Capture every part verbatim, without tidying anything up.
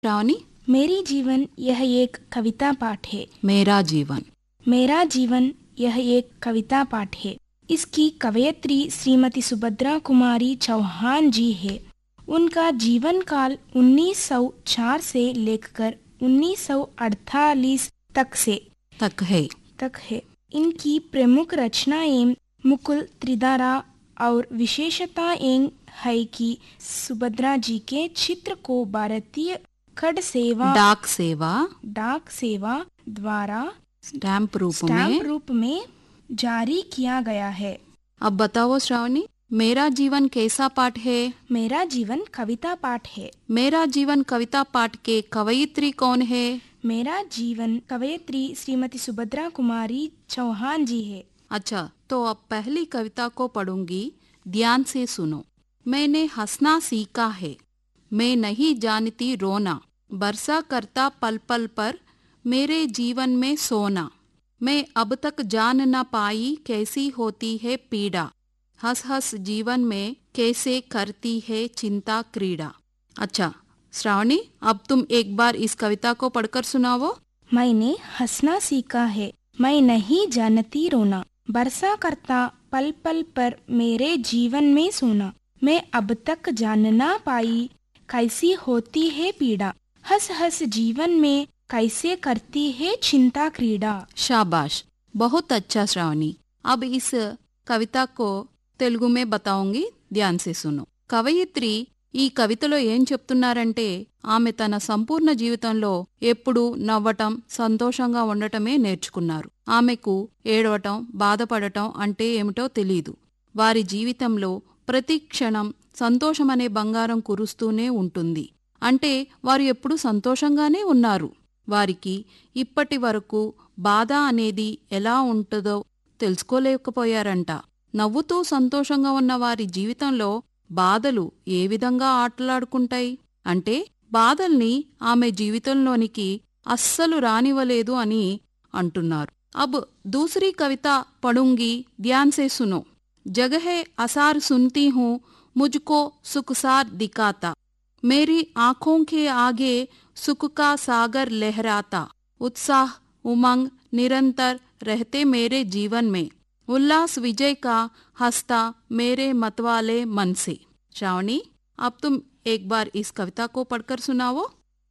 श्रावणी, मेरी जीवन यह एक कविता पाठ है। मेरा जीवन। मेरा जीवन यह एक कविता पाठ है। इसकी कवयित्री श्रीमती सुभद्रा कुमारी चौहान जी है। उनका जीवन काल उन्नीस सौ चार से लेकर उन्नीस सौ अड़तालीस तक से तक है तक है। इनकी प्रमुख रचनाएं मुकुल त्रिधारा और विशेषता एंग है कि सुभद्रा जी के चित्र को भारतीय खड सेवा डाक सेवा डाक सेवा द्वारा स्टैंप रूप स्टैंप में। रूप में जारी किया गया है। अब बताओ श्रावणी, मेरा जीवन कैसा पाठ है? मेरा जीवन कविता पाठ है। मेरा जीवन कविता पाठ के कवयित्री कौन है? मेरा जीवन कवयित्री श्रीमती सुभद्रा कुमारी चौहान जी है। अच्छा, तो अब पहली कविता को पढ़ूंगी, ध्यान से सुनो। मैंने हंसना सीखा है, मैं नहीं जानती रोना, बरसा करता पल पल पर मेरे जीवन में सोना, मैं अब तक जान न पाई कैसी होती है पीड़ा, हंस हंस जीवन में कैसे करती है चिंता क्रीड़ा। अच्छा श्रावणी, अब तुम एक बार इस कविता को पढ़कर सुनाओ। मैंने हंसना सीखा है, मैं नहीं जानती रोना, बरसा करता पल पल पर मेरे जीवन में सोना, मैं अब तक जान ना पाई कैसी होती है पीड़ा, हंस हंस जीवन में कैसे करती है चिंता क्रीड़ा। शाबाश, बहुत अच्छा श्रावणी। अब इस कविता को తెలుగు में बताऊंगी, ध्यान से सुनो। కవయిత్రి ఈ కవితలో ఏం చెప్తున్నారంటే, ఆమె తన సంపూర్ణ జీవితంలో ఎప్పుడూ నవ్వటం, సంతోషంగా ఉండటమే నేర్చుకున్నారు. ఆమెకు ఏడవటం, బాధపడటం అంటే ఏమిటో తెలీదు. వారి జీవితంలో ప్రతి క్షణం సంతోషమనే బంగారం కురుస్తూనే ఉంటుంది. అంటే వారు ఎప్పుడూ సంతోషంగానే ఉన్నారు. వారికి ఇప్పటి వరకు బాధ అనేది ఎలా ఉంటుందో తెలుసుకోలేకపోయారంట. నవ్వుతూ సంతోషంగా ఉన్న వారి జీవితంలో బాధలు ఏ విధంగా ఆటలాడుకుంటాయి అంటే, బాధల్ని ఆమె జీవితంలోనికి అస్సలు రానివ్వలేదు అని అంటున్నారు. అబ్ దూసరీ కవిత పడుంగి, ధ్యాన్ సే సునో. జగహే అసార్ సున్తీ హూ, ముజ్కో సుఖసార్ దిఖాతా, మేరీ ఆంఖోं के आगे सुख का सागर लहराता, उत्साह उमंग निरंतर रहते मेरे जीवन में, उल्लास विजय का हंसता मेरे मतवाले मन से। श्रावणी, अब तुम एक बार इस कविता को पढ़कर सुनाओ।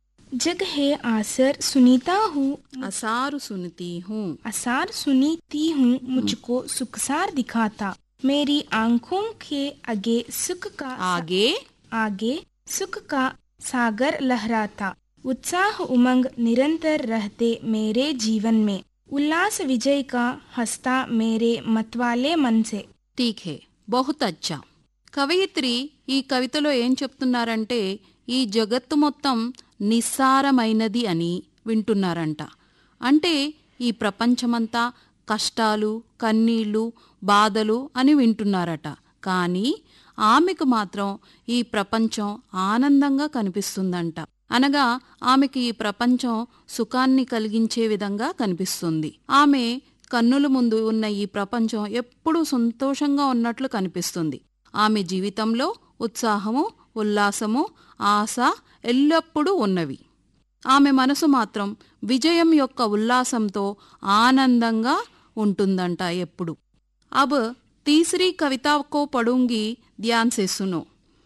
जग है आसर सुनीता हूँ, असार सुनती हूँ, असार सुनीती हूँ, मुझको सुखसार दिखाता, मेरी आंखों के आगे सुख का आगे आगे सुख का सागर लहराता, उत्साह उमंग निरंतर रहते मेरे जीवन में, उल्लास विजय का हंसता मेरे मतवाले मन से। ठीक है, बहुत अच्छा। కవయిత్రి ఈ కవితలో ఏం చెప్తున్నారంటే, ఈ జగత్తు మొత్తం నిస్సారమైనది అని వింటున్నారంట. అంటే ఈ ప్రపంచమంతా కష్టాలు, కన్నీళ్లు, బాధలు అని వింటున్నారట. కానీ ఆమెకు మాత్రం ఈ ప్రపంచం ఆనందంగా కనిపిస్తుందంట. అనగా ఆమెకు ఈ ప్రపంచం సుఖాన్ని కలిగించే విధంగా కనిపిస్తుంది. ఆమె కన్నుల ముందు ఉన్న ఈ ప్రపంచం ఎప్పుడూ సంతోషంగా ఉన్నట్లు కనిపిస్తుంది. ఆమె జీవితంలో ఉత్సాహము, ఉల్లాసము, ఆశ ఎల్లప్పుడూ ఉన్నవి. ఆమె మనసు మాత్రం విజయం యొక్క ఉల్లాసంతో ఆనందంగా ఉంటుందంట ఎప్పుడు. అబ్ तीसरी कविता को पढ़ूंगी, ध्यान से सुनो।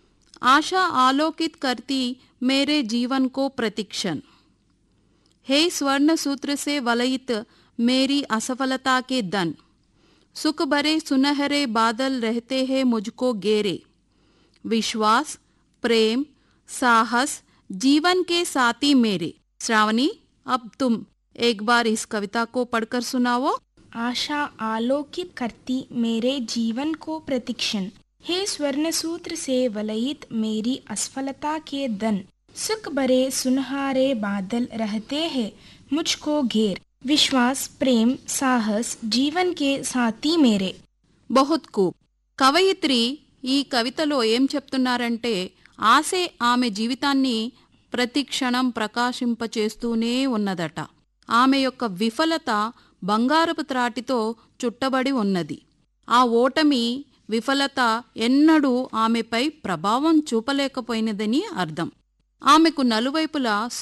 आशा आलोकित करती मेरे जीवन को प्रतिक्षण, हे स्वर्ण सूत्र से वलयित मेरी असफलता के दन, सुख भरे सुनहरे बादल रहते हैं मुझको घेरे, विश्वास प्रेम साहस जीवन के साथी मेरे। श्रावणी, अब तुम एक बार इस कविता को पढ़कर सुनाओ। आशा आलोकित करती मेरे जीवन को प्रतिक्षण, हे स्वर्ण सूत्र से वलयित मेरी असफलता के दन, सुख भरे सुनहरे बादल रहते हैं मुझको घेर, विश्वास प्रेम साहस जीवन के साथी मेरे। बहुत खूब। కవయిత్రి ఈ కవితలో ఏం చెప్తున్నారంటే, ఆశే ఆమె జీవితాన్ని ప్రతిక్షణం ప్రకాశింపచేస్తూనే ఉన్నదట. ఆమె యొక్క విఫలత బంగారపు త్రాటితో చుట్టబడి ఉన్నది. ఆ ఓటమి, విఫలత ఎన్నడూ ఆమెపై ప్రభావం చూపలేకపోయినదని అర్థం. ఆమెకు నలువైపులా